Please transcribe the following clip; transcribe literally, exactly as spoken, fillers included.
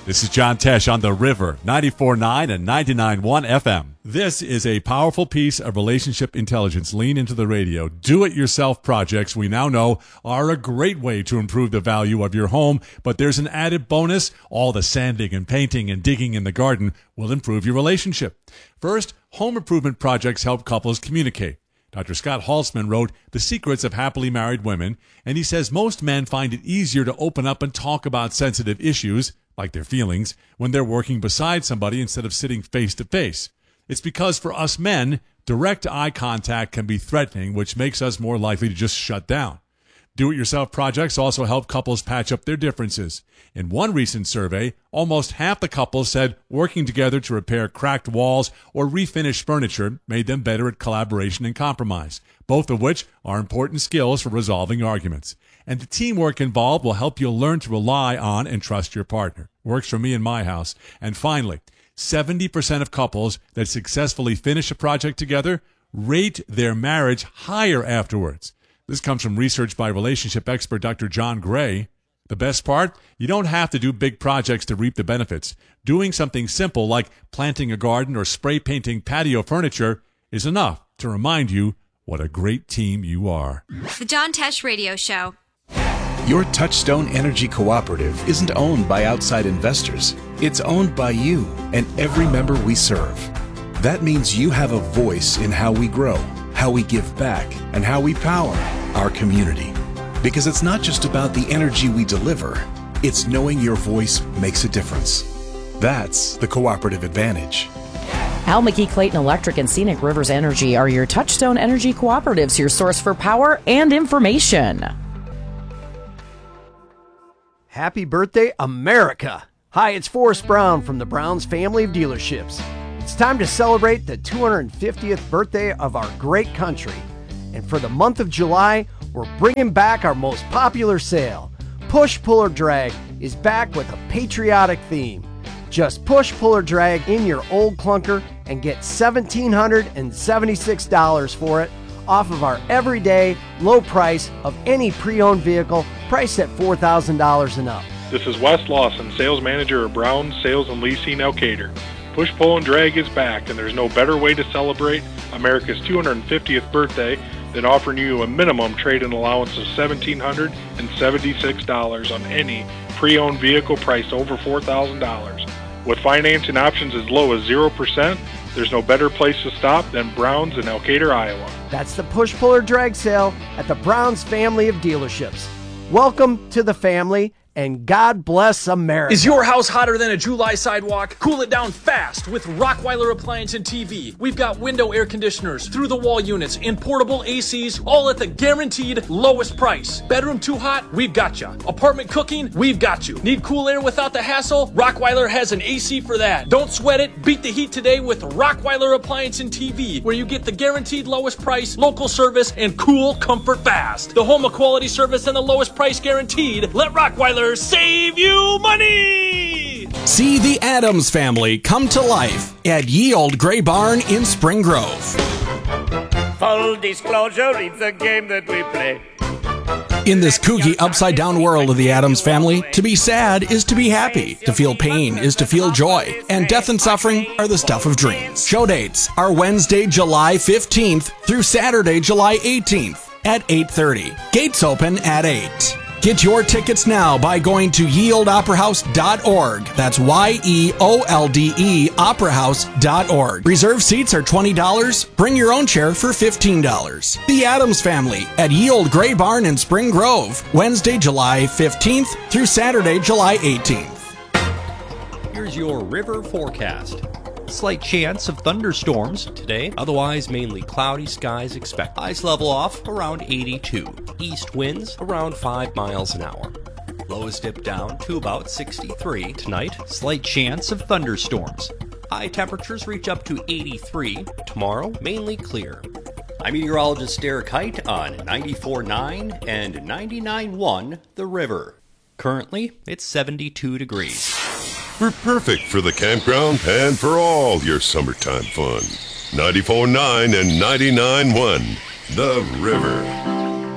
This is John Tesh on The River, ninety-four point nine and ninety-nine point one F M. This is a powerful piece of relationship intelligence. Lean into the radio. Do-it-yourself projects, we now know, are a great way to improve the value of your home, but there's an added bonus. All the sanding and painting and digging in the garden will improve your relationship. First, home improvement projects help couples communicate. Doctor Scott Halsman wrote The Secrets of Happily Married Women, and he says most men find it easier to open up and talk about sensitive issues, like their feelings, when they're working beside somebody instead of sitting face to face. It's because for us men, direct eye contact can be threatening, which makes us more likely to just shut down. Do-it-yourself projects also help couples patch up their differences. In one recent survey, almost half the couples said working together to repair cracked walls or refinish furniture made them better at collaboration and compromise, both of which are important skills for resolving arguments. And the teamwork involved will help you learn to rely on and trust your partner. Works for me in my house. And finally, seventy percent of couples that successfully finish a project together rate their marriage higher afterwards. This comes from research by relationship expert Doctor John Gray. The best part? You don't have to do big projects to reap the benefits. Doing something simple like planting a garden or spray painting patio furniture is enough to remind you what a great team you are. The John Tesh Radio Show. Your Touchstone Energy Cooperative isn't owned by outside investors. It's owned by you and every member we serve. That means you have a voice in how we grow, how we give back, and how we power our community. Because it's not just about the energy we deliver, it's knowing your voice makes a difference. That's the cooperative advantage. Al McGee Clayton Electric and Scenic Rivers Energy are your Touchstone Energy Cooperatives, your source for power and information. Happy birthday, America! Hi, it's Forrest Brown from the Browns family of dealerships. It's time to celebrate the two hundred fiftieth birthday of our great country. And for the month of July, we're bringing back our most popular sale. Push, Pull, or Drag is back with a patriotic theme. Just push, pull, or drag in your old clunker and get one thousand seven hundred seventy-six dollars for it off of our everyday low price of any pre-owned vehicle priced at four thousand dollars and up. This is Wes Lawson, sales manager of Brown Sales and Leasing Elkader. Push, Pull, and Drag is back, and there's no better way to celebrate America's two hundred fiftieth birthday than offering you a minimum trade-in allowance of one thousand seven hundred seventy-six dollars on any pre-owned vehicle priced over four thousand dollars. With financing options as low as zero percent, there's no better place to stop than Browns in Elkader, Iowa. That's the Push, Pull, or Drag sale at the Browns family of dealerships. Welcome to the family, and God bless America. Is your house hotter than a July sidewalk? Cool it down fast with Rockweiler Appliance and T V. We've got window air conditioners, through-the-wall units, and portable A Cs, all at the guaranteed lowest price. Bedroom too hot? We've got you. Apartment cooking? We've got you. Need cool air without the hassle? Rockweiler has an A C for that. Don't sweat it. Beat the heat today with Rockweiler Appliance and T V, where you get the guaranteed lowest price, local service, and cool comfort fast. The home of quality service and the lowest price guaranteed. Let Rockweiler save you money! See the Addams Family come to life at Ye Old Gray Barn in Spring Grove. Full disclosure, it's a game that we play. In this kooky, upside-down world of the Addams Family, to be sad is to be happy. To feel pain is to feel joy. And death and suffering are the stuff of dreams. Show dates are Wednesday, July fifteenth through Saturday, July eighteenth at eight thirty. Gates open at eight. Get your tickets now by going to ye old opera house dot org. That's Y E O L D E opera house dot org. Reserved seats are twenty dollars. Bring your own chair for fifteen dollars. The Addams Family at Ye Old Gray Barn in Spring Grove, Wednesday, July fifteenth through Saturday, July eighteenth. Here's your river forecast. Slight chance of thunderstorms today, otherwise mainly cloudy skies expected. Highs level off around eighty-two. East winds around five miles an hour. Lows dip down to about sixty-three. Tonight, slight chance of thunderstorms. High temperatures reach up to eighty-three. Tomorrow, mainly clear. I'm meteorologist Derek Height on ninety-four point nine and ninety-nine point one The River. Currently, it's seventy-two degrees. We're perfect for the campground and for all your summertime fun. ninety-four point nine and ninety-nine point one The River.